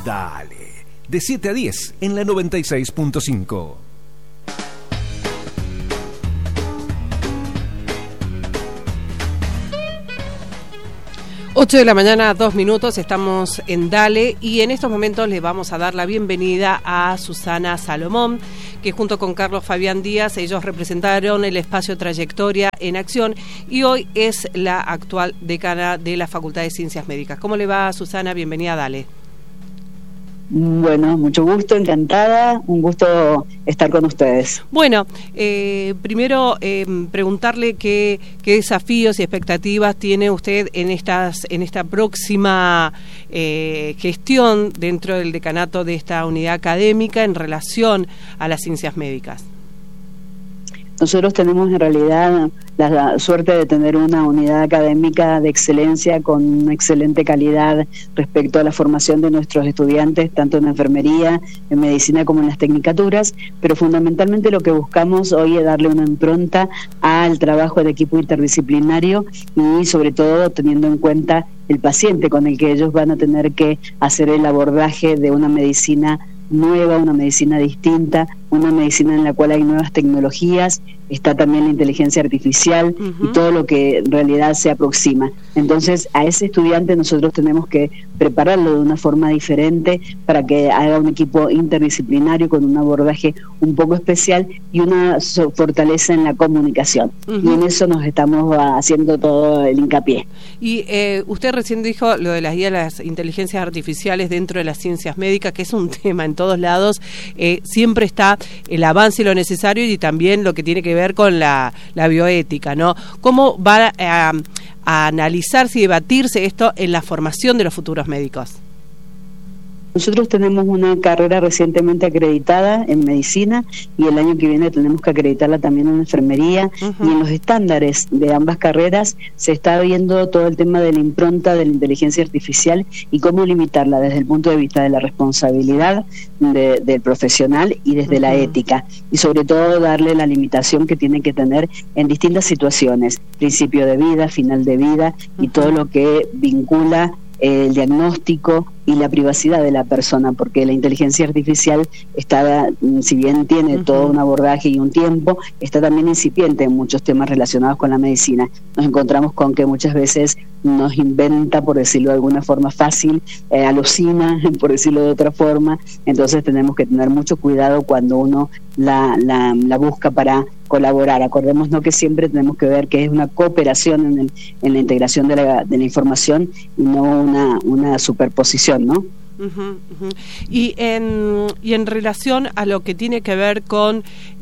Dale, de 7 a 10 en la 96.5. Ocho de la mañana, 2 minutos, estamos en Dale y en estos momentos les vamos a dar la bienvenida a Susana Salomón, que junto con Carlos Fabián Díaz, ellos representaron el espacio Trayectoria en Acción y hoy es la actual decana de la Facultad de Ciencias Médicas. ¿Cómo le va, Susana? Bienvenida a Dale. Bueno, mucho gusto, encantada, un gusto estar con ustedes. Bueno, primero preguntarle qué desafíos y expectativas tiene usted en esta próxima gestión dentro del decanato de esta unidad académica en relación a las ciencias médicas. Nosotros tenemos en realidad la suerte de tener una unidad académica de excelencia con una excelente calidad respecto a la formación de nuestros estudiantes, tanto en enfermería, en medicina como en las tecnicaturas, pero fundamentalmente lo que buscamos hoy es darle una impronta al trabajo de equipo interdisciplinario y sobre todo teniendo en cuenta el paciente con el que ellos van a tener que hacer el abordaje de una medicina nueva, una medicina distinta, una medicina en la cual hay nuevas tecnologías, está también la inteligencia artificial y todo lo que en realidad se aproxima. Entonces a ese estudiante nosotros tenemos que prepararlo de una forma diferente para que haga un equipo interdisciplinario con un abordaje un poco especial y una fortaleza en la comunicación. Y en eso nos estamos haciendo todo el hincapié. Y usted recién dijo lo de las guías de las inteligencias artificiales dentro de las ciencias médicas, que es un tema en todos lados. Siempre está el avance y lo necesario y también lo que tiene que ver con la bioética, ¿no? ¿Cómo va a analizarse y debatirse esto en la formación de los futuros médicos? Nosotros tenemos una carrera recientemente acreditada en medicina y el año que viene tenemos que acreditarla también en enfermería y en los estándares de ambas carreras se está viendo todo el tema de la impronta de la inteligencia artificial y cómo limitarla desde el punto de vista de la responsabilidad del profesional y desde la ética y sobre todo darle la limitación que tiene que tener en distintas situaciones, principio de vida, final de vida y todo lo que vincula el diagnóstico y la privacidad de la persona, porque la inteligencia artificial está, si bien tiene todo un abordaje y un tiempo, está también incipiente en muchos temas relacionados con la medicina. Nos encontramos con que muchas veces nos inventa, por decirlo de alguna forma fácil, alucina, por decirlo de otra forma, entonces tenemos que tener mucho cuidado cuando uno la busca para colaborar. Acordémonos que siempre tenemos que ver que es una cooperación en la integración de la información y no una superposición, ¿no? Y en relación a lo que tiene que ver con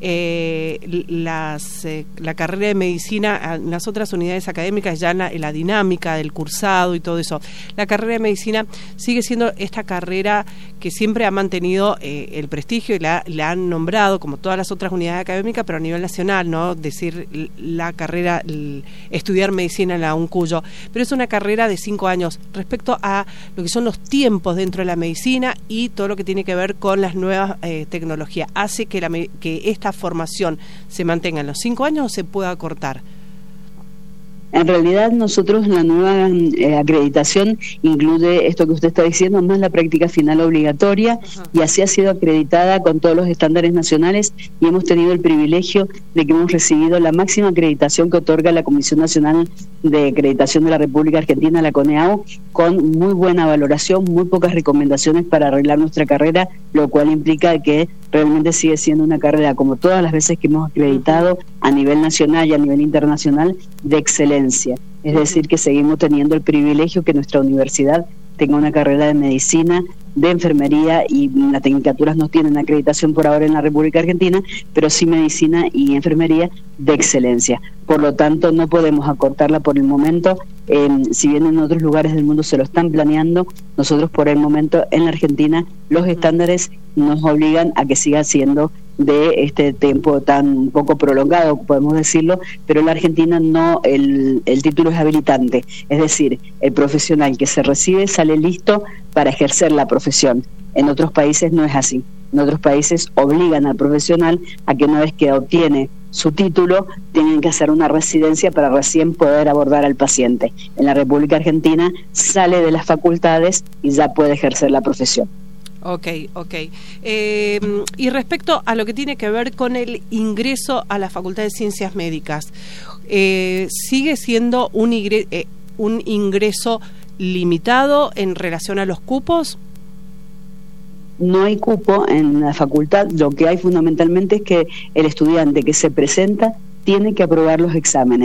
la carrera de medicina, en las otras unidades académicas ya en la dinámica del cursado y todo eso, la carrera de medicina sigue siendo esta carrera que siempre ha mantenido el prestigio y la han nombrado como todas las otras unidades académicas, pero a nivel nacional, ¿no? Decir la carrera, estudiar medicina en la UNCUYO, pero es una carrera de 5 años respecto a lo que son los tiempos dentro de la medicina y todo lo que tiene que ver con las nuevas tecnologías. ¿Hace que esta formación se mantenga en los 5 años o se pueda acortar? En realidad nosotros la nueva acreditación incluye esto que usted está diciendo, más la práctica final obligatoria, y así ha sido acreditada con todos los estándares nacionales y hemos tenido el privilegio de que hemos recibido la máxima acreditación que otorga la Comisión Nacional de Acreditación de la República Argentina, la CONEAU, con muy buena valoración, muy pocas recomendaciones para arreglar nuestra carrera, lo cual implica que realmente sigue siendo una carrera, como todas las veces que hemos acreditado a nivel nacional y a nivel internacional, de excelencia. Es decir, que seguimos teniendo el privilegio que nuestra universidad tenga una carrera de medicina, de enfermería, y las tecnicaturas no tienen acreditación por ahora en la República Argentina, pero sí medicina y enfermería de excelencia. Por lo tanto, no podemos acortarla por el momento. Si bien en otros lugares del mundo se lo están planeando, nosotros por el momento en la Argentina los estándares nos obligan a que siga siendo de este tiempo tan poco prolongado, podemos decirlo, pero en la Argentina no, el título es habilitante, es decir, el profesional que se recibe sale listo para ejercer la profesión. En otros países no es así. En otros países obligan al profesional a que una vez que obtiene su título, tienen que hacer una residencia para recién poder abordar al paciente. En la República Argentina sale de las facultades y ya puede ejercer la profesión. Ok. Y respecto a lo que tiene que ver con el ingreso a la Facultad de Ciencias Médicas, ¿sigue siendo un ingreso limitado en relación a los cupos? No hay cupo en la facultad, lo que hay fundamentalmente es que el estudiante que se presenta tiene que aprobar los exámenes.